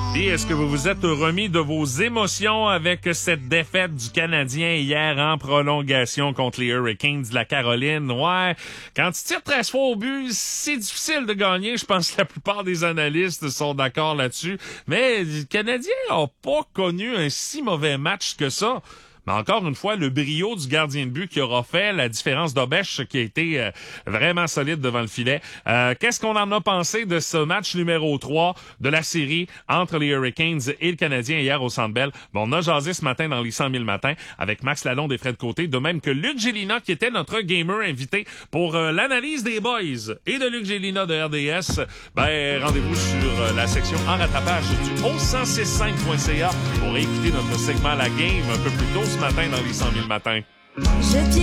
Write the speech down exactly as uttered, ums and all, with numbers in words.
Et est-ce que vous vous êtes remis de vos émotions avec cette défaite du Canadien hier en prolongation contre les Hurricanes de la Caroline? Ouais, quand tu tires treize fois au but, c'est difficile de gagner. Je pense que la plupart des analystes sont d'accord là-dessus. Mais le Canadien n'a pas connu un si mauvais match que ça. Mais encore une fois, le brio du gardien de but qui aura fait la différence d'Obèche qui a été euh, vraiment solide devant le filet. Euh, qu'est-ce qu'on en a pensé de ce match numéro trois de la série entre les Hurricanes et le Canadien hier au Centre Bell? Bon, on a jasé ce matin dans les cent mille matins avec Max Lalonde et Fred Côté, de même que Luc Gélina qui était notre gamer invité pour euh, l'analyse des boys et de Luc Gélina de R D S. Ben, rendez-vous sur euh, la section en rattrapage du o cent six cinq point c a pour écouter notre segment La Game un peu plus tôt ce matin dans les cent mille matins. Je